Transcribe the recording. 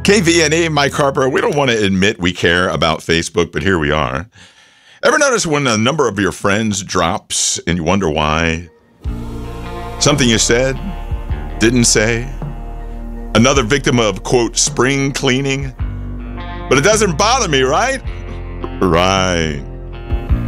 KVNE, Mike Harper. We don't want to admit we care about Facebook, but here we are. Ever notice when a number of your friends drops and you wonder why? Something you said, didn't say? Another victim of, quote, spring cleaning? But it doesn't bother me, right? Right.